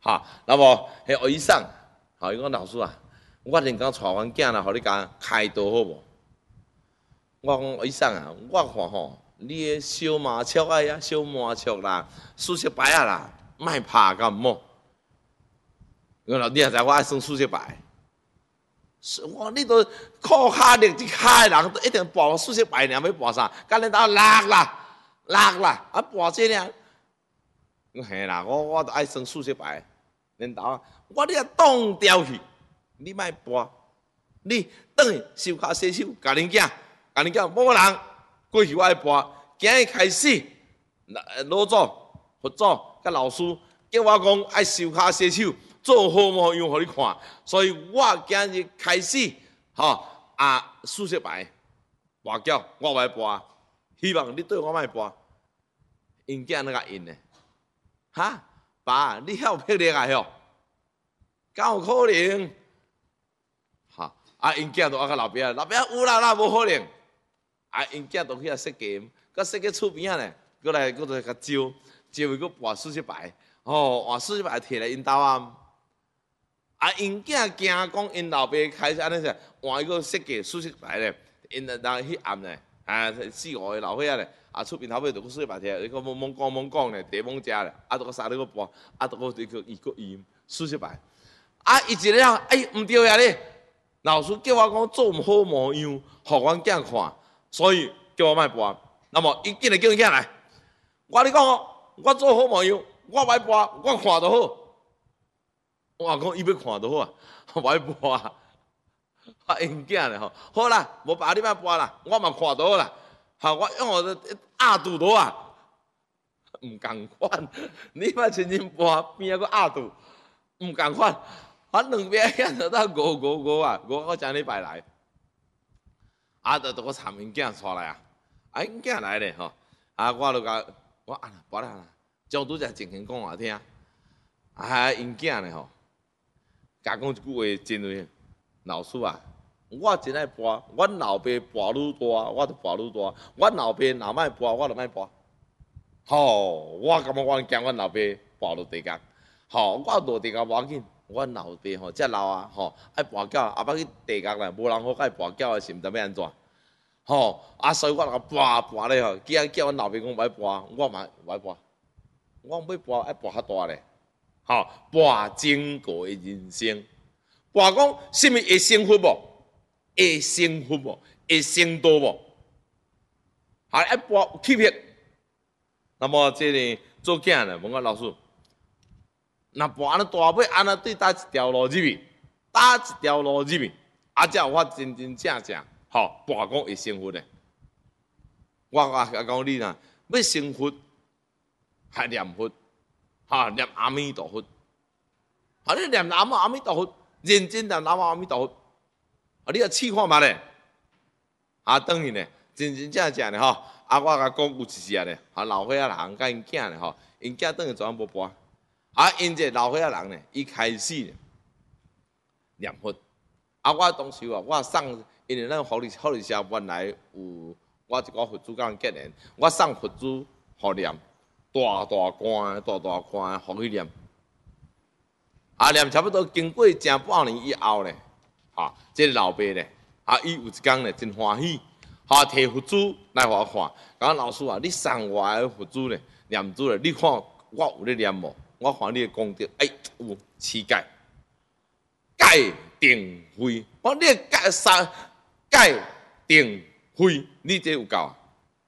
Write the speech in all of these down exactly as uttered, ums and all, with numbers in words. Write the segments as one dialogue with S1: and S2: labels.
S1: 哈，那么迄学医生，哈，伊讲老师啊，我连讲带阮囝啦，互你讲开刀好无？我讲医生啊，我看吼，你诶小麻雀啊呀，小麻雀啦，输血牌啊啦，莫拍甲毋好。我老你也知我爱算输血牌，我你都靠骹力一骹诶人，都一定跋输血牌，尔要跋啥？甲恁兜落啦，落啦，啊跋这尔。我嘿啦，我我都爱算输血牌。恁兜，我你啊挡掉去，你莫跋，你转去收骹洗手，甲恁囝，甲恁囝某个人过去我爱跋，今日开始，老祖、佛祖甲老师叫我讲爱收骹洗手，做好模样互你看，所以我今日开始，吼啊输血牌，跋脚我爱跋，希望你对我莫跋，因囝那个因呢？哈？爸，你晓霹雳啊？吼，敢有可能？哈，啊，因囝都啊甲老爸，老爸有啦啦，无可能。啊，因囝都去遐设计，佮设计厝边仔呢，过来过来甲招，招伊佮跋输血牌，吼，换输血牌摕来因兜啊。啊，因囝惊讲因老爸开始安尼说，换伊个设计输血牌咧，因人迄暗咧，啊，四五个老伙仔咧。啊，厝边头尾就个输血牌摕，你个懵懵讲懵讲咧，茶懵食咧，啊，都个三个个跋，啊，都个伊个伊个伊输血牌，啊，伊一个人，哎，毋对啊咧，老师叫我讲做毋好模样，互阮囝看，所以叫我莫跋。那么伊紧来叫伊囝来，我你讲哦，我做好模样，我莫跋，我看就好。我讲伊要看就好啊，莫跋啊，啊，因囝咧吼，好啦，无爸你莫跋啦，我嘛看就好啦。好，我用我的压肚头啊，唔共款。你莫亲亲跋边啊个压肚，唔共款。我两边遐就到五五五啊，五个将礼拜来，啊，就都个参因囝带来啊，啊因囝来咧吼，啊我就甲我啊跋啦啦，将拄只情形讲我听，啊因囝咧吼，甲讲一句话真话，老师啊。我真爱跋，阮老爸跋愈大，我就跋愈大。阮老爸若莫跋，我就莫跋。吼，我感觉我惊阮老爸跋落地角。吼，我落地角无要紧，阮老爸吼遮老啊，吼爱跋筊，后摆去地角啦，无人好甲伊跋筊的是毋知要安怎。吼，啊，所以我甲跋跋咧吼，叫叫阮老爸讲莫跋，我嘛莫跋。我要跋爱跋较大咧。吼，跋整个的人生，跋讲什物会幸福无？会幸福无？会成道无？还爱跋气魄。那么这个做囝呢，问我老师，那跋安尼大尾安尼对搭一条路入去，搭一条路入去，啊，才有法真真正正，吼，跋讲会幸福咧。我我讲你呐，要幸福，还念佛，哈，念阿弥陀佛，哈，你念南无阿弥陀佛，认真念南无阿弥陀佛。啊！你啊试看觅咧，啊，等于咧，真真正正咧吼，啊，我甲讲有一时啊咧，啊，老伙仔人甲因囝咧吼，因囝等于全部无跋，啊，因这老伙仔人咧，伊开始咧念佛，啊，我当时啊，我送，因为咱福利福利社原来有我一个佛祖甲人结缘，我送佛祖互念，大大罐大大罐互伊念，啊，念差不多经过正半年以后咧。啊，这个老爸咧，啊，伊有一天咧真欢喜，哈，摕佛珠来互我看，讲老师啊，你送我的佛珠咧，念珠咧，你看我有咧念无？我看你的功德，哎，有七戒，戒定慧，我你戒三戒定慧，你这有够啊？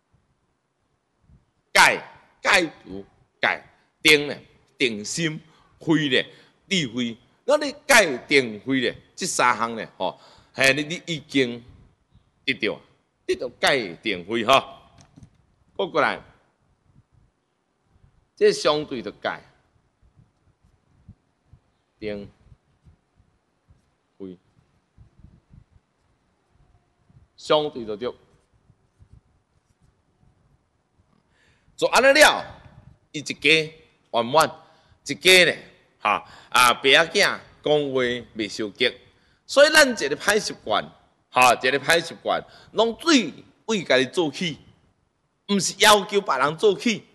S1: 戒戒有戒，定咧定心，慧咧智慧。那你戒定慧咧，这三项咧，吼，系你你已经得到，得到戒定慧吼。过过来，这相对的戒定慧，相对就对。做安尼了，伊一家圆满，一家咧。哈啊，爸仔囝讲话未受激，所以咱一个歹习惯，哈，一个歹习惯，拢对为家己做起，毋是要求别人做起，